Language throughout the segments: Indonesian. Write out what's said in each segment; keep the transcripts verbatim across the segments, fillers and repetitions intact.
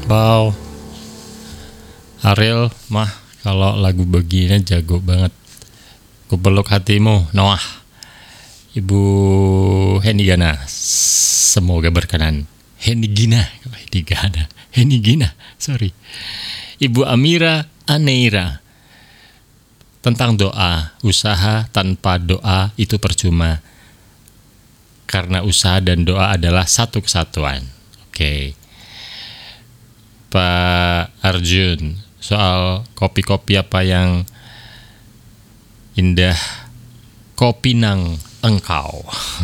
Wow, Ariel mah kalau lagu begini jago banget. Kupeluk hatimu, Noah. Ibu Henigana, semoga berkenan. Henigina, Henigana, Henigina, sorry. Ibu Amira Aneira, tentang doa. Usaha tanpa doa itu percuma, karena usaha dan doa adalah satu kesatuan. Oke, Pak Arjun, soal kopi-kopi apa yang indah? Kopinang engkau.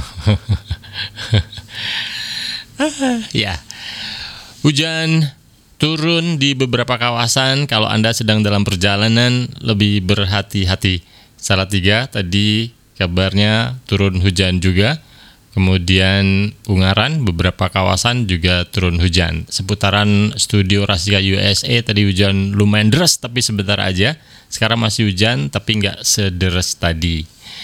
Ya, hujan turun di beberapa kawasan. Kalau Anda sedang dalam perjalanan, lebih berhati-hati. Salatiga tadi kabarnya turun hujan juga. Kemudian Ungaran, beberapa kawasan juga turun hujan. Seputaran Studio Rasika U S A tadi hujan lumayan deras, tapi sebentar aja. Sekarang masih hujan, tapi nggak sederas tadi.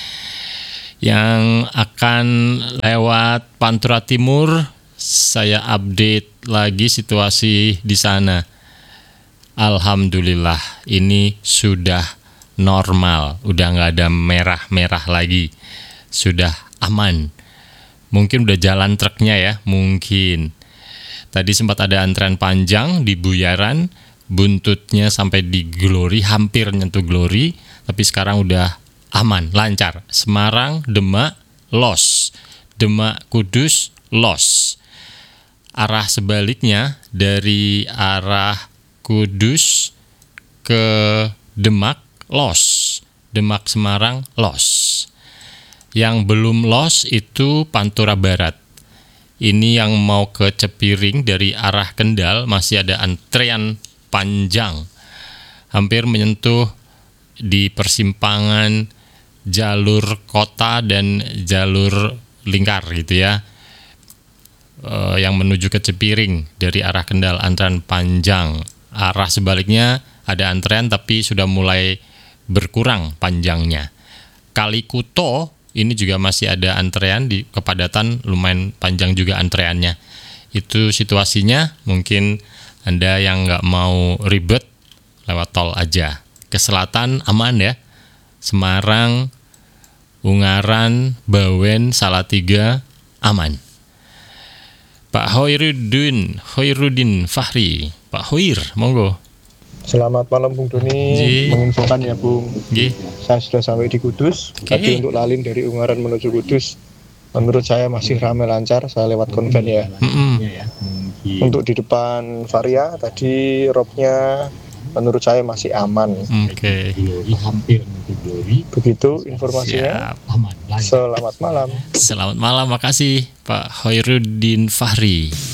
Yang akan lewat Pantura Timur, saya update lagi situasi di sana. Alhamdulillah, ini sudah normal, udah nggak ada merah-merah lagi, sudah aman. Mungkin udah jalan truknya ya, mungkin. Tadi sempat ada antrean panjang di Buyaran, buntutnya sampai di Glory, hampir nyentuh Glory, tapi sekarang udah aman, lancar. Semarang, Demak, los. Demak, Kudus, los. Arah sebaliknya dari arah Kudus ke Demak, los. Demak, Semarang, los. Yang belum los itu Pantura Barat. Ini yang mau ke Cepiring dari arah Kendal masih ada antrean panjang, hampir menyentuh di persimpangan jalur kota dan jalur lingkar gitu ya, e, yang menuju ke Cepiring dari arah Kendal, antrean panjang. Arah sebaliknya ada antrean tapi sudah mulai berkurang panjangnya. Kalikuto ini juga masih ada antrean, di kepadatan lumayan panjang juga antreannya. Itu situasinya. Mungkin Anda yang nggak mau ribet, lewat tol aja. Ke selatan aman ya, Semarang, Ungaran, Bawen, Salatiga aman. Pak Hoirudin, Hoirudin Fahri, Pak Hoir, monggo. Selamat malam Bung Doni, Ji. menginfokan ya Bung, Ji. saya sudah sampai di Kudus. Oke. Tadi untuk lalin dari Ungaran menuju Kudus, menurut saya masih ramai lancar, saya lewat konven ya. Mm-mm. Untuk di depan Varia, tadi robnya menurut saya masih aman. Oke. Begitu informasinya. Siap. Selamat malam. Selamat malam, makasih Pak Hoirudin Fahri.